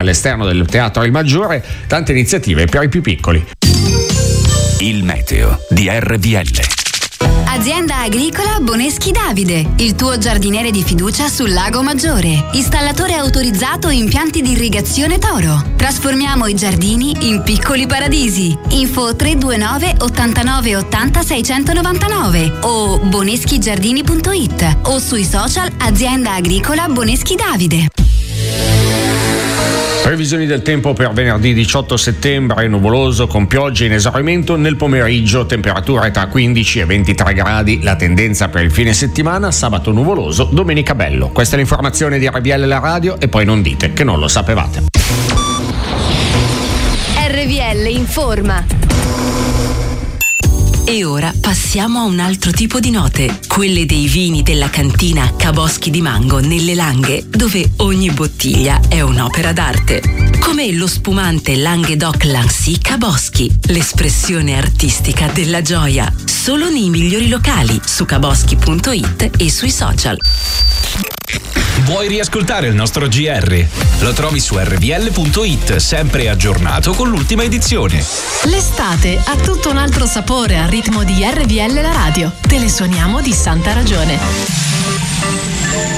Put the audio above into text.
all'esterno del Teatro Il Maggiore, tante iniziative per i più piccoli. Il meteo di RVL. Azienda agricola Boneschi Davide, il tuo giardiniere di fiducia sul Lago Maggiore. Installatore autorizzato impianti di irrigazione Toro. Trasformiamo i giardini in piccoli paradisi. Info 329 89 80 699 o boneschigiardini.it o sui social Azienda agricola Boneschi Davide. Previsioni del tempo per venerdì 18 settembre, nuvoloso con piogge in esaurimento nel pomeriggio, temperature tra 15 e 23 gradi, la tendenza per il fine settimana, sabato nuvoloso, domenica bello. Questa è l'informazione di RVL La Radio e poi non dite che non lo sapevate. RVL informa. E ora passiamo a un altro tipo di note, quelle dei vini della cantina Ca' Boschi di Mango nelle Langhe, dove ogni bottiglia è un'opera d'arte. Come lo spumante Languedoc Lancy Ca' Boschi, l'espressione artistica della gioia. Solo nei migliori locali, su caboschi.it e sui social. Vuoi riascoltare il nostro GR? Lo trovi su rvl.it, sempre aggiornato con l'ultima edizione. L'estate ha tutto un altro sapore al ritmo di RVL La Radio. Te le suoniamo di santa ragione.